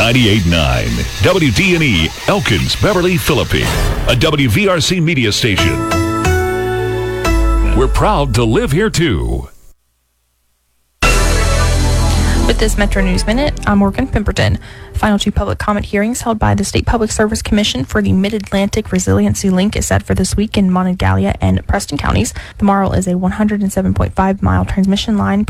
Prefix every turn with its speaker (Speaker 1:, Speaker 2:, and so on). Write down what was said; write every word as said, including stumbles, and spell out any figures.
Speaker 1: ninety-eight point nine W D N E, Elkins, Beverly, Philippine. A W V R C media station. We're proud to live here, too.
Speaker 2: With this Metro News Minute, I'm Morgan Pemberton. Final two public comment hearings held by the State Public Service Commission for the Mid-Atlantic Resiliency Link is set for this week in Monongalia and Preston counties. The Marl is a one hundred seven point five mile transmission line